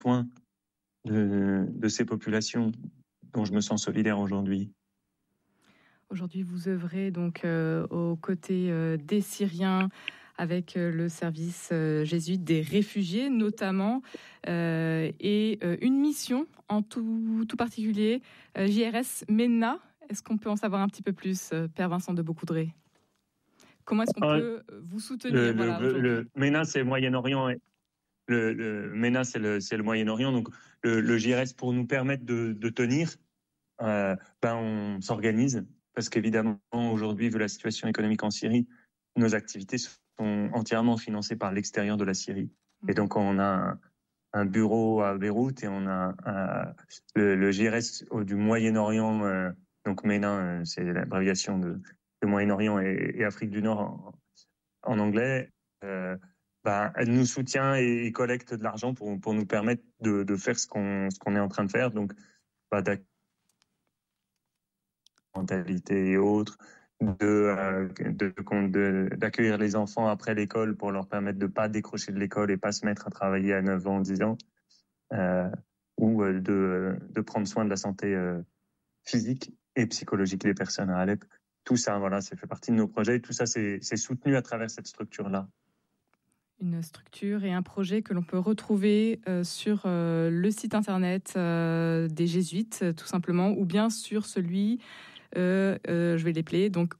besoin de ces populations dont je me sens solidaire aujourd'hui. Aujourd'hui, vous œuvrez donc aux côtés des Syriens avec le service jésuite des réfugiés notamment et une mission en tout particulier, JRS MENA. Est-ce qu'on peut en savoir un petit peu plus, Père Vincent de Beaucoudray? Comment est-ce qu'on peut vous soutenir aujourd'hui? Le MENA, c'est le Moyen-Orient. Le MENA, c'est le Moyen-Orient. Donc, le JRS, pour nous permettre de tenir, on s'organise. Parce qu'évidemment, aujourd'hui, vu la situation économique en Syrie, nos activités sont entièrement financées par l'extérieur de la Syrie. Et donc, on a un bureau à Beyrouth et on a le JRS du Moyen-Orient. Donc, MENA, c'est l'abréviation de Moyen-Orient et Afrique du Nord en anglais. Elle nous soutient et collecte de l'argent pour nous permettre de faire ce qu'on est en train de faire. Donc, mentalité et autres, d'accueillir les enfants après l'école pour leur permettre de pas décrocher de l'école et pas se mettre à travailler à 9 ans, 10 ans, ou de prendre soin de la santé physique et psychologique des personnes à Alep. Tout ça, voilà, ça fait partie de nos projets et tout ça, c'est soutenu à travers cette structure-là. Une structure et un projet que l'on peut retrouver sur le site internet des Jésuites, tout simplement, ou bien sur celui, je vais l'épeler, donc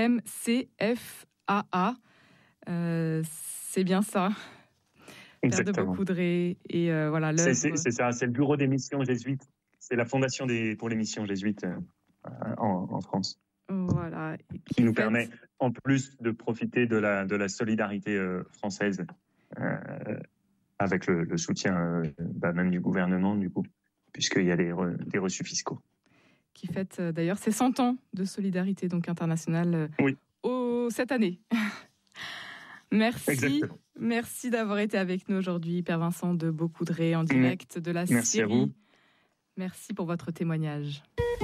OMCFAA. C'est bien ça. Père de Beaucoudray. Et voilà, c'est ça, c'est le bureau des missions jésuites. C'est la fondation pour les missions jésuites en France. Voilà. Qui nous permet, en plus, de profiter de la solidarité française avec le soutien même du gouvernement, du coup, puisqu'il y a des reçus fiscaux. Qui fête d'ailleurs ses 100 ans de solidarité donc internationale cette année. Merci. Exactement. Merci d'avoir été avec nous aujourd'hui, Père Vincent de Beaucoudray, en direct de la Syrie. Merci à vous. Merci pour votre témoignage.